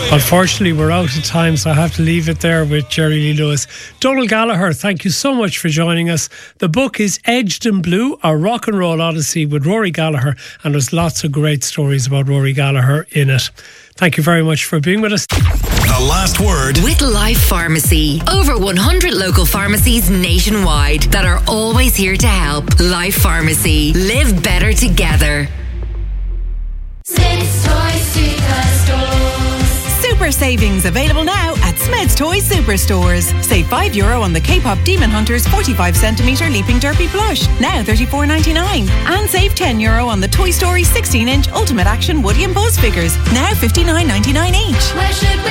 Unfortunately, we're out of time, so I have to leave it there with Jerry Lee Lewis. Donal Gallagher, thank you so much for joining us. The book is Edged in Blue, A Rock and Roll Odyssey with Rory Gallagher, and there's lots of great stories about Rory Gallagher in it. Thank you very much for being with us. The last word with Life Pharmacy. Over 100 local pharmacies nationwide that are always here to help. Life Pharmacy. Live better together. Smith's Toy Superstores. Super savings available now at Smith's Toy Superstores. Save €5 on the K-Pop Demon Hunters 45cm Leaping Derpy plush, now $34.99. And save €10 on the Toy Story 16-inch Ultimate Action Woody and Buzz figures, now $59.99 each. Where should we